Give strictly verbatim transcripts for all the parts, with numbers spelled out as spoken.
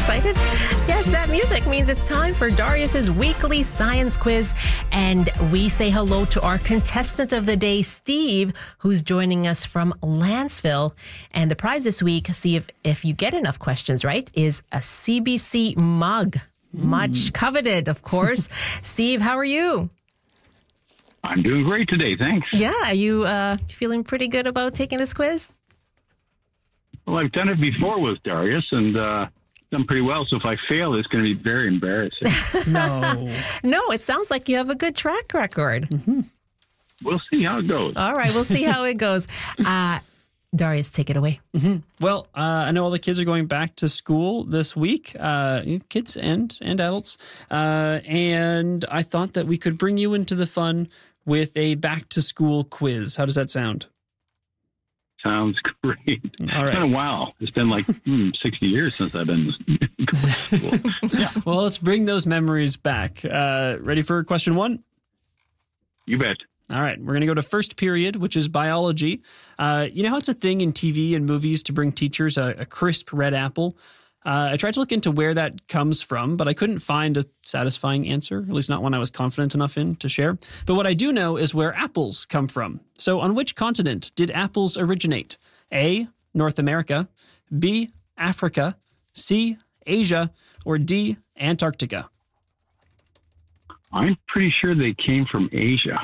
excited? Yes, that music means it's time for Darius's weekly science quiz. And we say hello to our contestant of the day, Steve, who's joining us from Lanceville. And the prize this week, see if, if you get enough questions right, is a C B C mug. Mm. Much coveted, of course. Steve, how are you? I'm doing great today, thanks. Yeah, are you uh, feeling pretty good about taking this quiz? Well, I've done it before with Darius, and uh, done pretty well. So if I fail, it's going to be very embarrassing. no. No, it sounds like you have a good track record. Mm-hmm. We'll see how it goes. All right, we'll see how it goes. Uh, Darius, take it away. Mm-hmm. Well, uh, I know all the kids are going back to school this week, uh, kids and, and adults. Uh, and I thought that we could bring you into the fun with a back-to-school quiz. How does that sound? Sounds great. All right. It's been a while. It's been like hmm, sixty years since I've been to school. Yeah. Well, let's bring those memories back. Uh, ready for question one? You bet. All right. We're going to go to first period, which is biology. Uh, you know how it's a thing in T V and movies to bring teachers a, a crisp red apple? Uh, I tried to look into where that comes from, but I couldn't find a satisfying answer, at least not one I was confident enough in to share. But what I do know is where apples come from. So on which continent did apples originate? A, North America, B, Africa, C, Asia, or D, Antarctica? I'm pretty sure they came from Asia.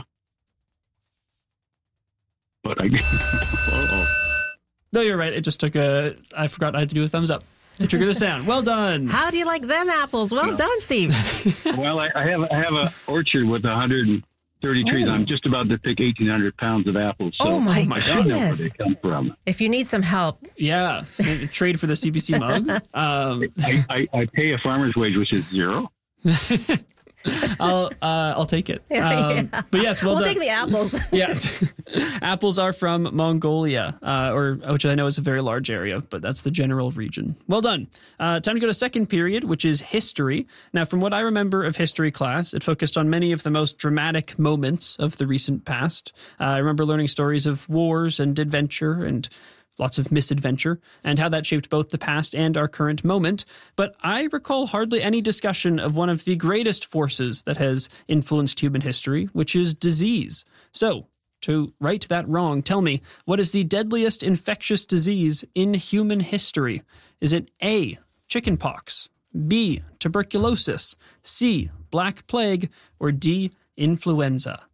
But I... No, you're right. It just took a... I forgot I had to do a thumbs up to trigger the sound. Well done. How do you like them apples? Well no. done, Steve. Well, I, I have I have an orchard with one hundred thirty trees. Oh. I'm just about to pick eighteen hundred pounds of apples. So oh, my, oh my goodness. God, I know where they come from. If you need some help. Yeah. Trade for the C B C mug. Um, I, I, I pay a farmer's wage, which is zero. I'll uh, I'll take it. Um, yeah. But yes, well we'll done. take the apples. Yes, apples are from Mongolia, uh, or which I know is a very large area, but that's the general region. Well done. Uh, time to go to second period, which is history. Now, from what I remember of history class, it focused on many of the most dramatic moments of the recent past. Uh, I remember learning stories of wars and adventure and lots of misadventure, and how that shaped both the past and our current moment. But I recall hardly any discussion of one of the greatest forces that has influenced human history, which is disease. So, to right that wrong, tell me, what is the deadliest infectious disease in human history? Is it A, chickenpox, B, tuberculosis, C, black plague, or D, influenza?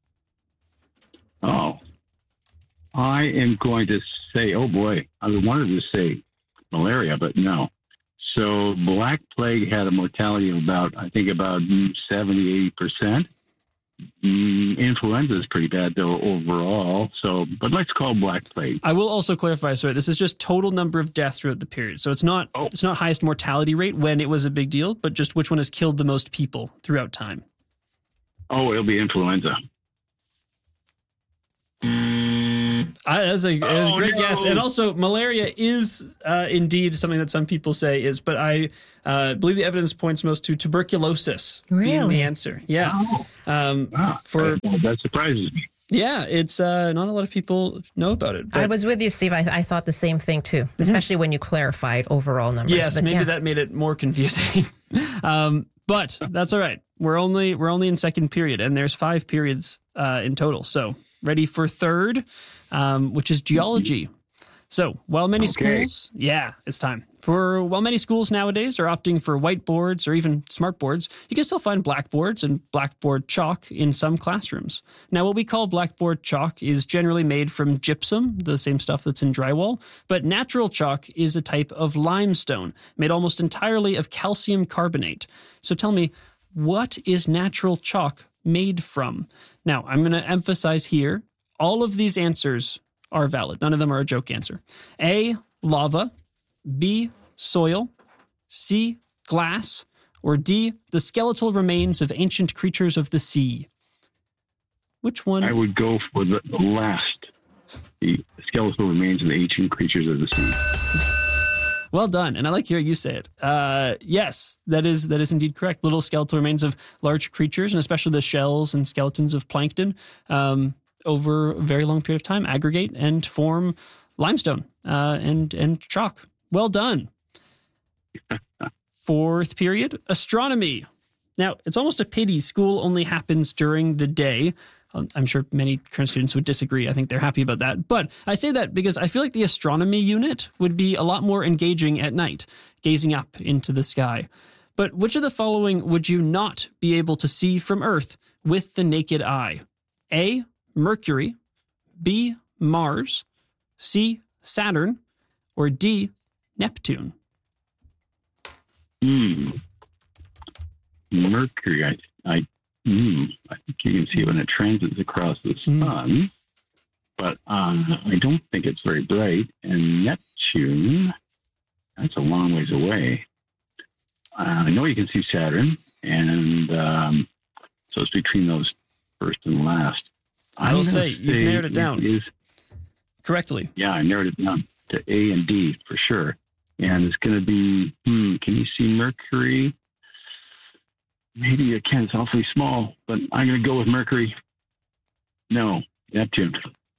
Oh. I am going to say, oh boy, I wanted to say malaria, but no. So black plague had a mortality of about, I think about seventy, eighty percent. Mm, influenza is pretty bad though overall. So, but let's call black plague. I will also clarify, sorry, this is just total number of deaths throughout the period. So it's not, oh. it's not highest mortality rate when it was a big deal, but just which one has killed the most people throughout time. Oh, it'll be influenza. I, that's a, oh, it was a great no. guess. And also, malaria is uh, indeed something that some people say is, but I uh, believe the evidence points most to tuberculosis really? being the answer. Yeah. Oh. Um, wow. for that, that surprises me. Yeah, it's uh, not a lot of people know about it. But I was with you, Steve. I, I thought the same thing, too, mm-hmm. especially when you clarified overall numbers. Yes, but maybe yeah. that made it more confusing. um, but that's all right. We're only we're only in second period, and there's five periods uh, in total. So ready for third, um, which is geology. So while many okay. schools, yeah, it's time. For while many schools nowadays are opting for whiteboards or even smartboards, you can still find blackboards and blackboard chalk in some classrooms. Now, what we call blackboard chalk is generally made from gypsum, the same stuff that's in drywall, but natural chalk is a type of limestone made almost entirely of calcium carbonate. So tell me, what is natural chalk made from? Now, I'm going to emphasize here, all of these answers are valid. None of them are a joke answer. A, lava. B, soil. C, glass. Or D, the skeletal remains of ancient creatures of the sea. Which one? I would go for the last. The skeletal remains of the ancient creatures of the sea. Well done. And I like hearing you say it. Uh, yes, that is that is indeed correct. Little skeletal remains of large creatures, and especially the shells and skeletons of plankton, um, over a very long period of time, aggregate and form limestone uh, and, and chalk. Well done. Fourth period, astronomy. Now, it's almost a pity school only happens during the day. I'm sure many current students would disagree. I think they're happy about that. But I say that because I feel like the astronomy unit would be a lot more engaging at night, gazing up into the sky. But which of the following would you not be able to see from Earth with the naked eye? A, Mercury, B, Mars, C, Saturn, or D, Neptune? Hmm. Mercury, I, I, mm, I think you can see it when it transits across the sun, mm. but uh, I don't think it's very bright. And Neptune, that's a long ways away. Uh, I know you can see Saturn, and um, so it's between those first and last. I will say, you've narrowed it down. It is, correctly. Yeah, I narrowed it down to A and D for sure. And it's going to be, hmm, can you see Mercury? Maybe you can. It's awfully small, but I'm going to go with Mercury. No, Neptune.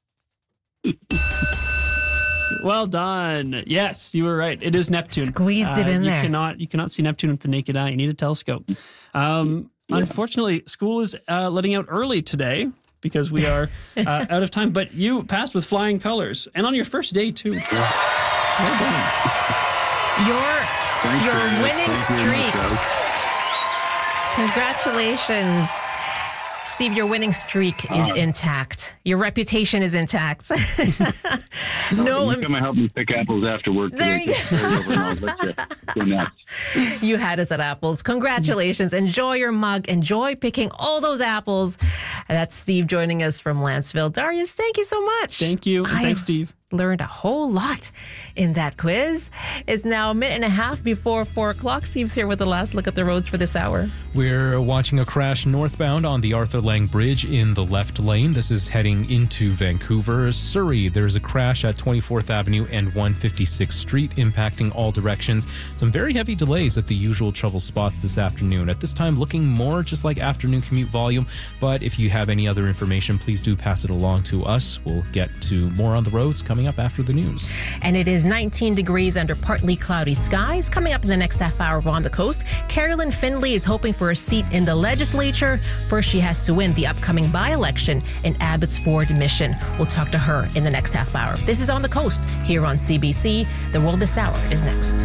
Well done. Yes, you were right. It is Neptune. Squeezed it uh, in you there. Cannot, you cannot see Neptune with the naked eye. You need a telescope. Um, yeah. Unfortunately, school is uh, letting out early today because we are uh, out of time. But you passed with flying colors, and on your first day too. Well done. Your Thanks your very winning much. Thank you, streak. Mister Congratulations. Steve, your winning streak is Uh, intact. Your reputation is intact. no, you come and help me pick apples after work. There you go. You had us at apples. Congratulations. Enjoy your mug. Enjoy picking all those apples. And that's Steve joining us from Lanceville. Darius, thank you so much. Thank you. And thanks, Steve. Learned a whole lot in that quiz. It's now a minute and a half before four o'clock. Steve's here with the last look at the roads for this hour. We're watching a crash northbound on the Arthur Lang Bridge in the left lane. This is heading into Vancouver. Surrey, there's a crash at twenty-fourth Avenue and one hundred fifty-sixth Street impacting all directions. Some very heavy delays at the usual trouble spots this afternoon. At this time, looking more just like afternoon commute volume. But if you have any other information, please do pass it along to us. We'll get to more on the roads coming up after the news. And it is nineteen degrees under partly cloudy skies. Coming up in the next half hour on the coast, Carolyn Findlay is hoping for a seat in the legislature. First, she has to win the upcoming by-election in Abbotsford Mission. We'll talk to her in the next half hour. This is On the Coast here on C B C. The World This Hour is next.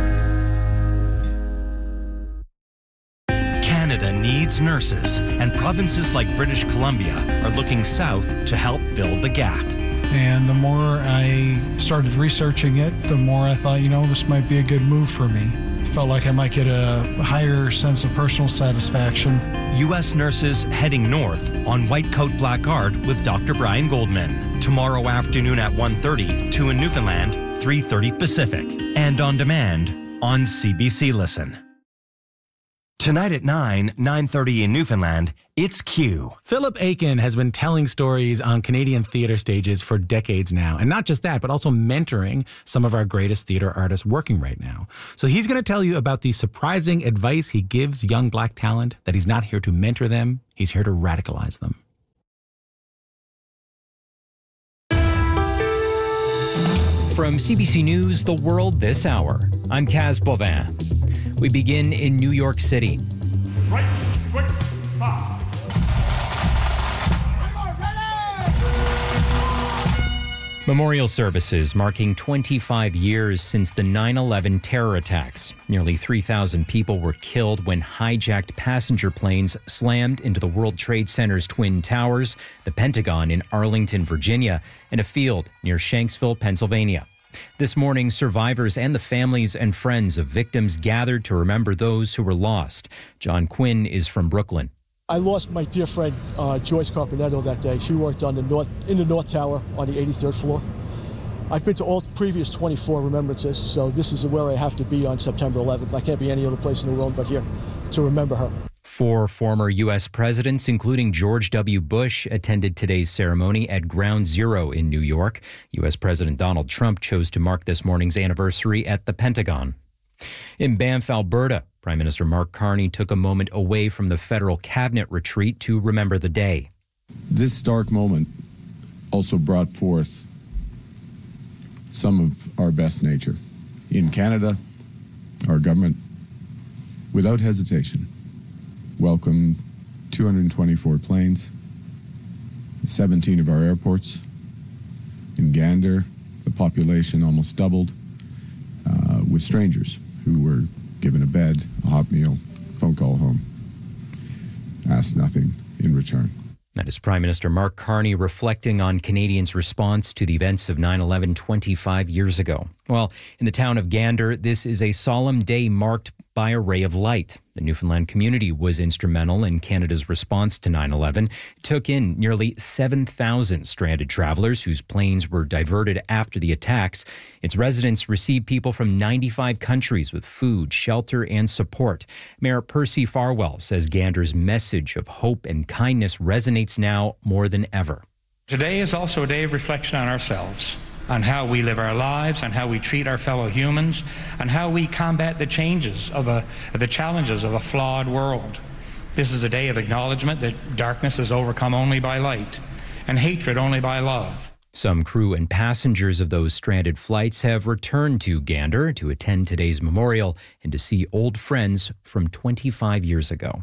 Canada needs nurses, and provinces like British Columbia are looking south to help fill the gap. And the more I started researching it, the more I thought, you know, this might be a good move for me. Felt like I might get a higher sense of personal satisfaction. U S nurses heading north on White Coat Black Guard with Doctor Brian Goldman. Tomorrow afternoon at one thirty, two in Newfoundland, three thirty Pacific. And on demand on C B C Listen. Tonight at nine, nine thirty in Newfoundland, it's Q. Philip Aiken has been telling stories on Canadian theatre stages for decades now. And not just that, but also mentoring some of our greatest theatre artists working right now. So he's going to tell you about the surprising advice he gives young black talent, that he's not here to mentor them, he's here to radicalize them. From C B C News, The World This Hour, I'm Kaz Bovin. We begin in New York City. Right, quick, pop. Memorial services marking twenty-five years since the nine eleven terror attacks. Nearly three thousand people were killed when hijacked passenger planes slammed into the World Trade Center's Twin Towers, the Pentagon in Arlington, Virginia, and a field near Shanksville, Pennsylvania. This morning, survivors and the families and friends of victims gathered to remember those who were lost. John Quinn is from Brooklyn. I lost my dear friend uh, Joyce Carpenetto that day. She worked on the north in the North Tower on the eighty-third floor. I've been to all previous twenty-four remembrances, so this is where I have to be on September eleventh. I can't be any other place in the world but here to remember her. Four former U S presidents, including George W. Bush, attended today's ceremony at Ground Zero in New York. U S President Donald Trump chose to mark this morning's anniversary at the Pentagon. In Banff, Alberta, Prime Minister Mark Carney took a moment away from the federal cabinet retreat to remember the day. This dark moment also brought forth some of our best nature. In Canada, our government without hesitation, welcomed two hundred twenty-four planes, seventeen of our airports. In Gander, the population almost doubled, uh, with strangers who were given a bed, a hot meal, phone call home, asked nothing in return. That is Prime Minister Mark Carney reflecting on Canadians' response to the events of nine eleven twenty-five years ago. Well, in the town of Gander, this is a solemn day marked by a ray of light. The Newfoundland community was instrumental in Canada's response to nine eleven. It took in nearly seven thousand stranded travelers whose planes were diverted after the attacks. Its residents received people from ninety-five countries with food, shelter, and support. Mayor Percy Farwell says Gander's message of hope and kindness resonates now more than ever. Today is also a day of reflection on ourselves, on how we live our lives, on how we treat our fellow humans, and how we combat the changes of a, the challenges of a flawed world. This is a day of acknowledgement that darkness is overcome only by light, and hatred only by love. Some crew and passengers of those stranded flights have returned to Gander to attend today's memorial and to see old friends from twenty-five years ago.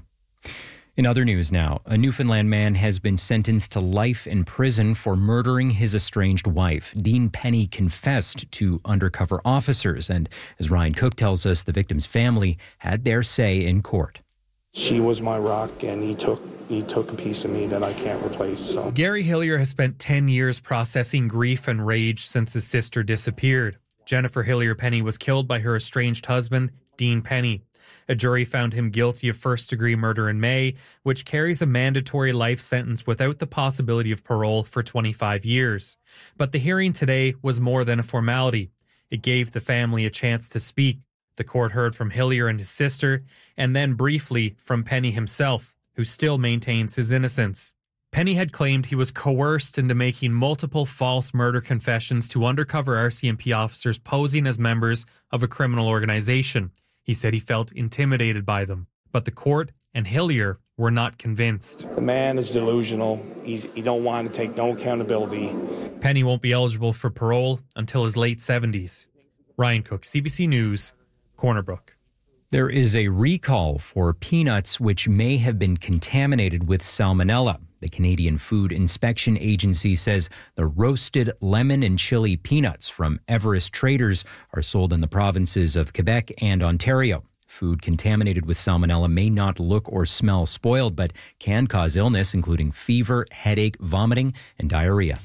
In other news now, a Newfoundland man has been sentenced to life in prison for murdering his estranged wife. Dean Penny confessed to undercover officers, and as Ryan Cook tells us, the victim's family had their say in court. She was my rock, and he took he took a piece of me that I can't replace. So. Gary Hillier has spent ten years processing grief and rage since his sister disappeared. Jennifer Hillier Penny was killed by her estranged husband, Dean Penny. A jury found him guilty of first-degree murder in May, which carries a mandatory life sentence without the possibility of parole for twenty-five years. But the hearing today was more than a formality. It gave the family a chance to speak. The court heard from Hillier and his sister, and then briefly from Penny himself, who still maintains his innocence. Penny had claimed he was coerced into making multiple false murder confessions to undercover R C M P officers posing as members of a criminal organization. He said he felt intimidated by them, but the court and Hillier were not convinced. The man is delusional. He's, he don't want to take no accountability. Penny won't be eligible for parole until his late seventies. Ryan Cook, C B C News, Corner Brook. There is a recall for peanuts which may have been contaminated with salmonella. The Canadian Food Inspection Agency says the roasted lemon and chili peanuts from Everest Traders are sold in the provinces of Quebec and Ontario. Food contaminated with salmonella may not look or smell spoiled, but can cause illness, including fever, headache, vomiting, and diarrhea.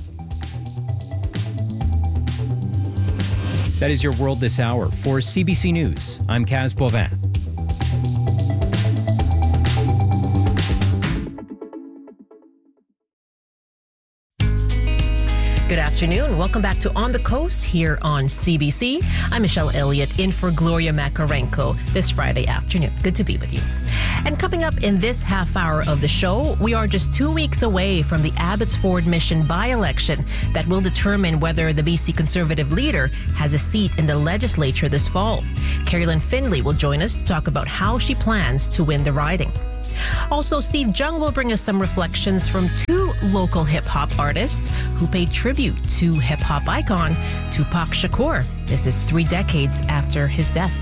That is your world this hour. For C B C News, I'm Kaz Bovin. Good afternoon. Welcome back to On the Coast here on C B C. I'm Michelle Elliott in for Gloria Makarenko this Friday afternoon. Good to be with you. And coming up in this half hour of the show, we are just two weeks away from the Abbotsford Mission by-election that will determine whether the B C Conservative leader has a seat in the legislature this fall. Carolyn Findlay will join us to talk about how she plans to win the riding. Also, Steve Jung will bring us some reflections from two local hip-hop artists who paid tribute to hip-hop icon Tupac Shakur. This is three decades after his death.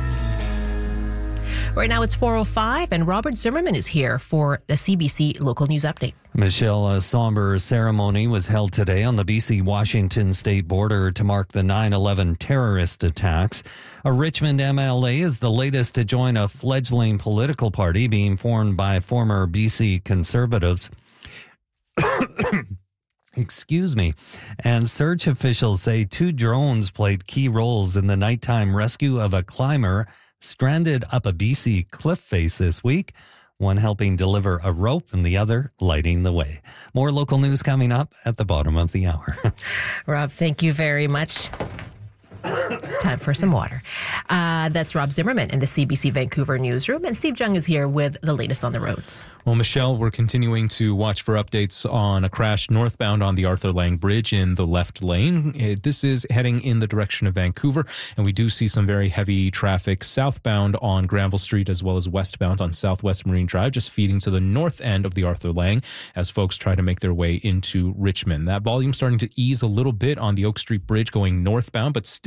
Right now it's four oh five, and Robert Zimmerman is here for the C B C Local News Update. Michelle, a somber ceremony was held today on the B C-Washington state border to mark the nine eleven terrorist attacks. A Richmond M L A is the latest to join a fledgling political party being formed by former B C Conservatives. Excuse me. And search officials say two drones played key roles in the nighttime rescue of a climber stranded up a B C cliff face this week, one helping deliver a rope and the other lighting the way. More local news coming up at the bottom of the hour. Rob, thank you very much. Time for some water. Uh, that's Rob Zimmerman in the C B C Vancouver newsroom, and Steve Jung is here with the latest on the roads. Well, Michelle, we're continuing to watch for updates on a crash northbound on the Arthur Lang Bridge in the left lane. It, this is heading in the direction of Vancouver, and we do see some very heavy traffic southbound on Granville Street as well as westbound on Southwest Marine Drive, just feeding to the north end of the Arthur Lang as folks try to make their way into Richmond. That volume starting to ease a little bit on the Oak Street Bridge going northbound, but still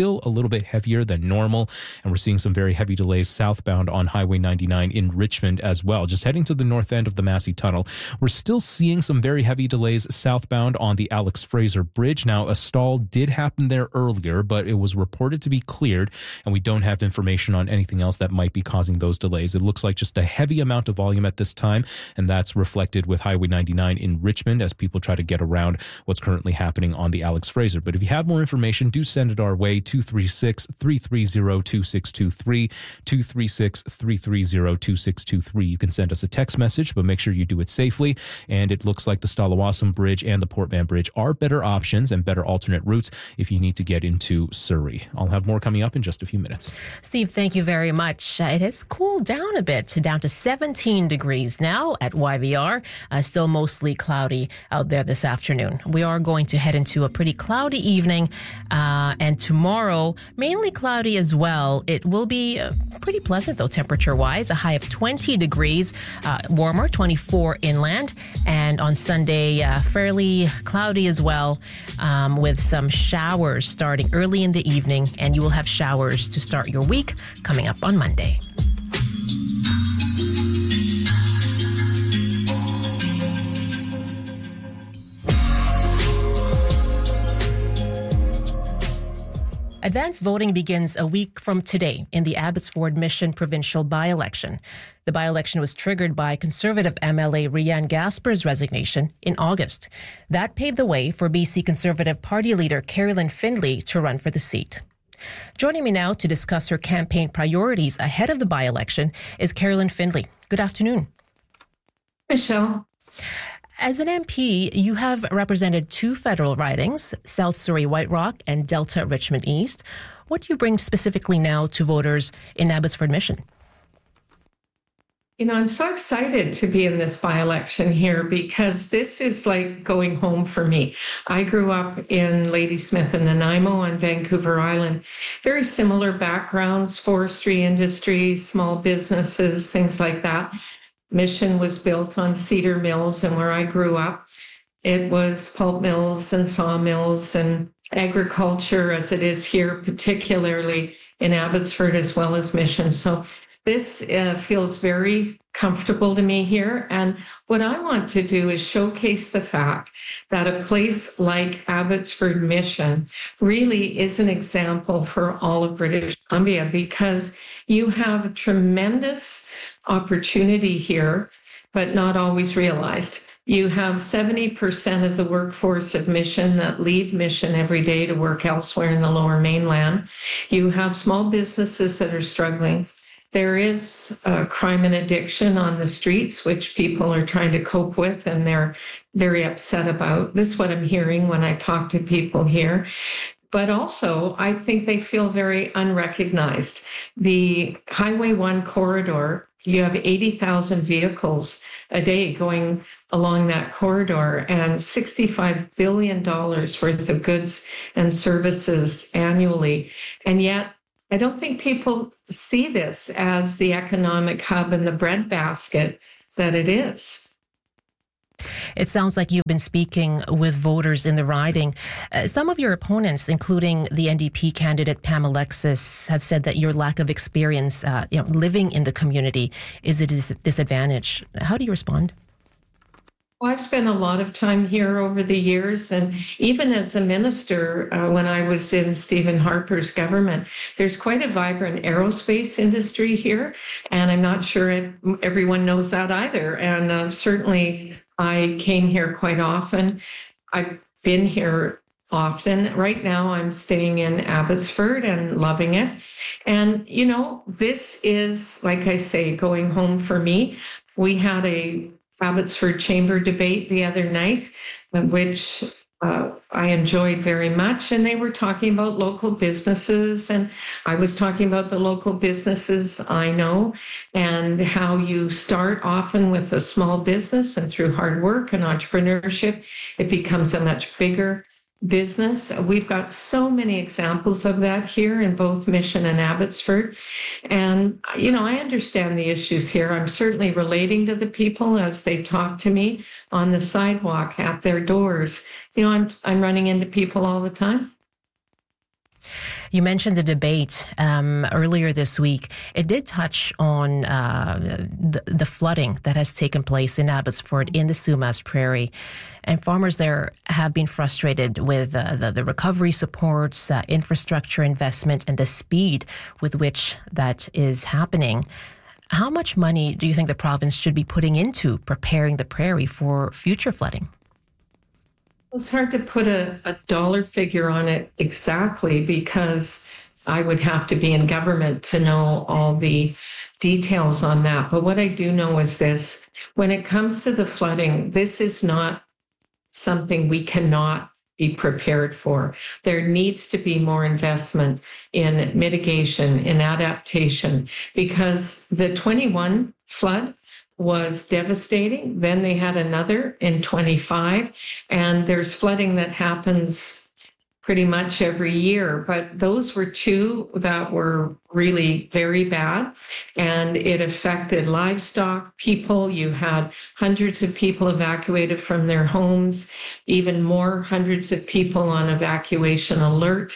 still a little bit heavier than normal. And we're seeing some very heavy delays southbound on Highway ninety-nine in Richmond as well. Just heading to the north end of the Massey Tunnel, we're still seeing some very heavy delays southbound on the Alex Fraser Bridge. Now, a stall did happen there earlier, but it was reported to be cleared, and we don't have information on anything else that might be causing those delays. It looks like just a heavy amount of volume at this time, and that's reflected with Highway ninety-nine in Richmond as people try to get around what's currently happening on the Alex Fraser. But if you have more information, do send it our way, two three six, three three zero, two six two three, two three six, three three zero, two six two three. You can send us a text message, but make sure you do it safely. And it looks like the Stalawassam Bridge and the Port Mann Bridge are better options and better alternate routes if you need to get into Surrey. I'll have more coming up in just a few minutes. Steve, thank you very much. Uh, it has cooled down a bit, down to seventeen degrees now at Y V R. Uh, still mostly cloudy out there this afternoon. We are going to head into a pretty cloudy evening, uh, and tomorrow, mainly cloudy as well. It will be uh, pretty pleasant, though, temperature-wise. A high of twenty degrees, uh, warmer, twenty-four inland. And on Sunday, uh, fairly cloudy as well, um, with some showers starting early in the evening. And you will have showers to start your week coming up on Monday. Advance voting begins a week from today in the Abbotsford Mission provincial by-election. The by-election was triggered by Conservative M L A Rianne Gasper's resignation in August. That paved the way for B C Conservative Party leader Carolyn Findlay to run for the seat. Joining me now to discuss her campaign priorities ahead of the by-election is Carolyn Findlay. Good afternoon. Michelle. As an M P, you have represented two federal ridings, South Surrey White Rock and Delta Richmond East. What do you bring specifically now to voters in Abbotsford Mission? You know, I'm so excited to be in this by-election here because this is like going home for me. I grew up in Ladysmith and Nanaimo on Vancouver Island. Very similar backgrounds, forestry industry, small businesses, things like that. Mission was built on cedar mills, and where I grew up, it was pulp mills and sawmills and agriculture as it is here, particularly in Abbotsford as well as Mission. So this uh, feels very comfortable to me here. And what I want to do is showcase the fact that a place like Abbotsford Mission really is an example for all of British Columbia, because you have a tremendous opportunity here, but not always realized. You have seventy percent of the workforce of Mission that leave Mission every day to work elsewhere in the Lower Mainland. You have small businesses that are struggling. There is uh, crime and addiction on the streets, which people are trying to cope with, and they're very upset about. This is what I'm hearing when I talk to people here. But also, I think they feel very unrecognized. The Highway one corridor, you have eighty thousand vehicles a day going along that corridor and sixty-five billion dollars worth of goods and services annually. And yet, I don't think people see this as the economic hub and the breadbasket that it is. It sounds like you've been speaking with voters in the riding. Uh, some of your opponents, including the N D P candidate Pam Alexis, have said that your lack of experience uh, you know, living in the community is a dis- disadvantage. How do you respond? Well, I've spent a lot of time here over the years, and even as a minister, uh, when I was in Stephen Harper's government, there's quite a vibrant aerospace industry here, and I'm not sure it, everyone knows that either. And uh, certainly, I came here quite often. I've been here often. Right now, I'm staying in Abbotsford and loving it. And, you know, this is, like I say, going home for me. We had a Abbotsford Chamber debate the other night, which uh, I enjoyed very much. And they were talking about local businesses. And I was talking about the local businesses I know and how you start often with a small business, and through hard work and entrepreneurship, it becomes a much bigger business. We've got so many examples of that here in both Mission and Abbotsford. And, you know, I understand the issues here. I'm certainly relating to the people as they talk to me on the sidewalk, at their doors. You know, I'm I'm running into people all the time. You mentioned the debate um, earlier this week. It did touch on uh, the, the flooding that has taken place in Abbotsford in the Sumas Prairie. And farmers there have been frustrated with uh, the, the recovery supports, uh, infrastructure investment, and the speed with which that is happening. How much money do you think the province should be putting into preparing the prairie for future flooding? It's hard to put a, a dollar figure on it exactly because I would have to be in government to know all the details on that. But what I do know is this: when it comes to the flooding, this is not something we cannot be prepared for. There needs to be more investment in mitigation, in adaptation, because the twenty-one flood was devastating. Then they had another in twenty-five, and there's flooding that happens pretty much every year. But those were two that were really very bad, and it affected livestock, people. You had hundreds of people evacuated from their homes, even more hundreds of people on evacuation alert,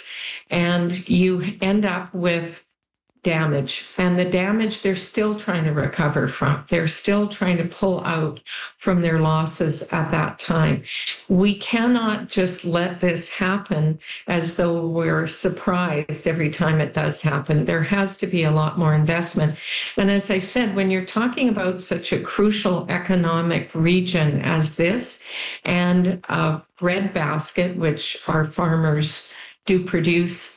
and you end up with damage. And the damage they're still trying to recover from. They're still trying to pull out from their losses at that time. We cannot just let this happen as though we're surprised every time it does happen. There has to be a lot more investment. And as I said, when you're talking about such a crucial economic region as this, and a breadbasket, which our farmers do produce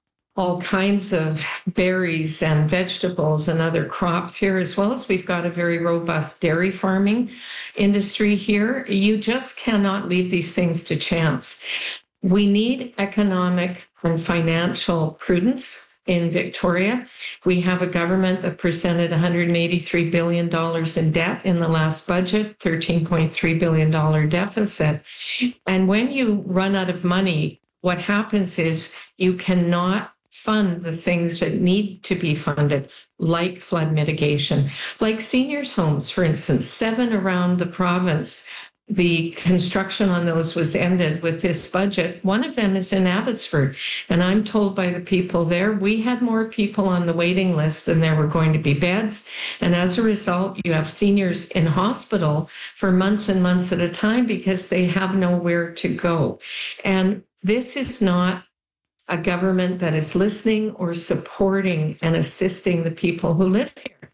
all kinds of berries and vegetables and other crops here, as well as we've got a very robust dairy farming industry here. You just cannot leave these things to chance. We need economic and financial prudence in Victoria. We have a government that presented one hundred eighty-three billion dollars in debt in the last budget, thirteen point three billion dollars deficit. And when you run out of money, what happens is you cannot fund the things that need to be funded, like flood mitigation, like seniors' homes, for instance, seven around the province. The construction on those was ended with this budget. One of them is in Abbotsford, and I'm told by the people there, we had more people on the waiting list than there were going to be beds. And as a result, you have seniors in hospital for months and months at a time because they have nowhere to go. And this is not a government that is listening or supporting and assisting the people who live here.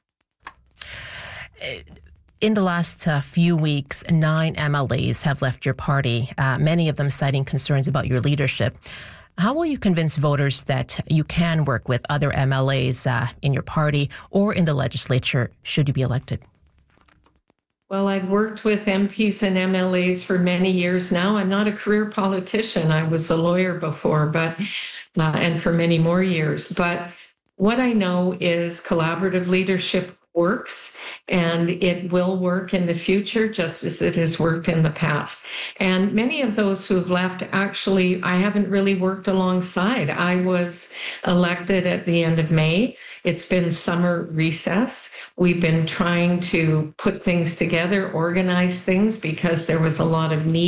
In the last uh, few weeks, nine M L As have left your party, uh, many of them citing concerns about your leadership. How will you convince voters that you can work with other M L As uh, in your party or in the legislature should you be elected? Well, I've worked with M Ps and M L As for many years now. I'm not a career politician. I was a lawyer before, but uh, and for many more years. But what I know is collaborative leadership works, and it will work in the future just as it has worked in the past. And many of those who've left, actually, I haven't really worked alongside. I was elected at the end of May. It's been summer recess. We've been trying to put things together, organize things, because there was a lot of need